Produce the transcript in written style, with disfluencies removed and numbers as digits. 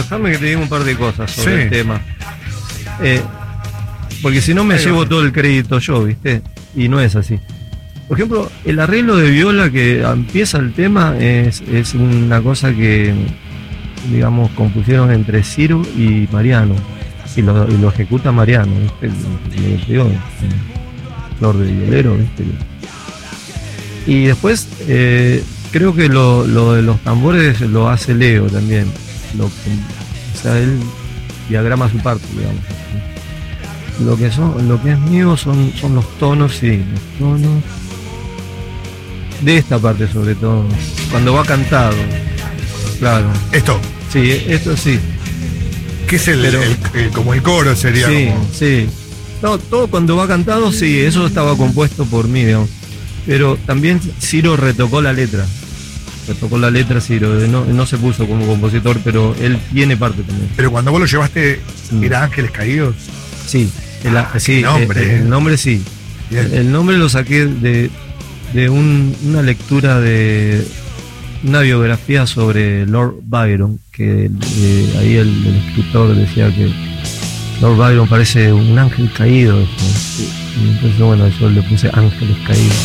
déjame que te diga un par de cosas sobre Sí. el tema. Porque si no me llevo todo el crédito yo, ¿viste? Y no es así. Por ejemplo, el arreglo de viola que empieza el tema es una cosa que, digamos, compusieron entre Ciro y Mariano. Y lo ejecuta Mariano, ¿viste? Digo, flor de violero, ¿viste? Y después, creo que lo de los tambores lo hace Leo también. O sea, él diagrama su parte, digamos. Lo que es mío son los tonos, sí, los tonos de esta parte sobre todo, cuando va cantado, claro. Esto, Sí, esto sí. que es Pero- como el coro sería. Sí, como- sí. No, todo cuando va cantado, sí, eso estaba compuesto por mí, digamos. Pero también Ciro retocó la letra. Retocó la letra Ciro, no se puso como compositor, pero él tiene parte también. Pero cuando vos lo llevaste, Mm. ¿era Ángeles Caídos? Sí, sí, nombre, el nombre sí. Bien. El nombre lo saqué de una lectura de una biografía sobre Lord Byron, que ahí el escritor decía que Lord Byron parece un ángel caído. Y entonces, bueno, yo le puse Ángeles Caídos.